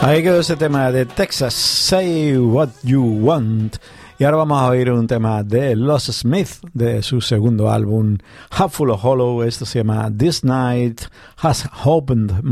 Ahí quedó ese tema de Texas, Say What You Want. Y ahora vamos a oír un tema de Los Smith, de su segundo álbum, Half Full of Hollow. Esto se llama This Night Has Opened